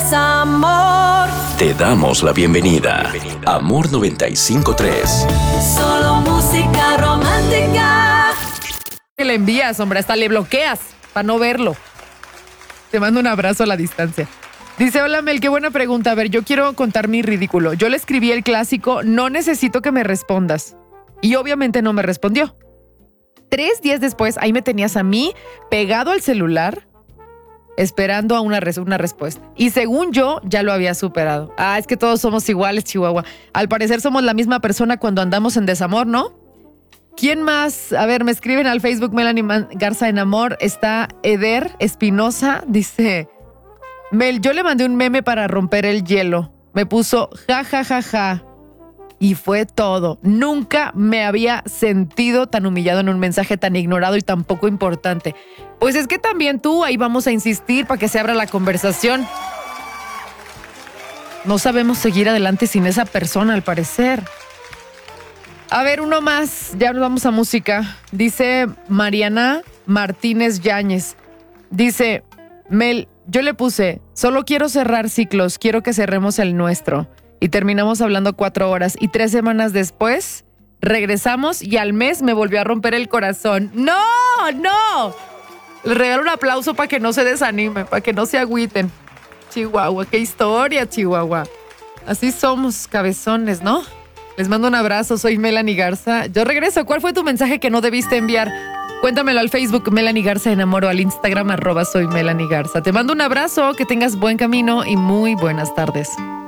desamor. Te damos la bienvenida. Amor 95.3. Solo música romántica. Que le envías, hombre, hasta le bloqueas para no verlo. Te mando un abrazo a la distancia. Dice, hola Mel, qué buena pregunta. A ver, yo quiero contar mi ridículo. Yo le escribí el clásico, no necesito que me respondas. Y obviamente no me respondió. 3 días después, ahí me tenías a mí pegado al celular esperando a una respuesta. Y según yo, ya lo había superado. Es que todos somos iguales, Chihuahua. Al parecer somos la misma persona cuando andamos en desamor, ¿no? ¿Quién más? A ver, me escriben al Facebook Melanie Garza en Amor. Está Eder Espinosa. Dice, Mel, yo le mandé un meme para romper el hielo. Me puso ja, ja, ja, ja. Y fue todo. Nunca me había sentido tan humillado en un mensaje tan ignorado y tan poco importante. Pues es que también tú, ahí vamos a insistir para que se abra la conversación. No sabemos seguir adelante sin esa persona, al parecer. A ver, uno más. Ya nos vamos a música. Dice Mariana Martínez Yáñez. Dice, Mel, yo le puse, solo quiero cerrar ciclos, quiero que cerremos el nuestro. Y terminamos hablando 4 horas. Y 3 semanas después, regresamos y al mes me volvió a romper el corazón. ¡No! ¡No! Le regalo un aplauso para que no se desanime, para que no se agüiten. Chihuahua, qué historia, Chihuahua. Así somos, cabezones, ¿no? Les mando un abrazo, soy Melanie Garza. Yo regreso. ¿Cuál fue tu mensaje que no debiste enviar? Cuéntamelo al Facebook Melanie Garza en Amor o al Instagram @soy Melanie Garza. Te mando un abrazo, que tengas buen camino y muy buenas tardes.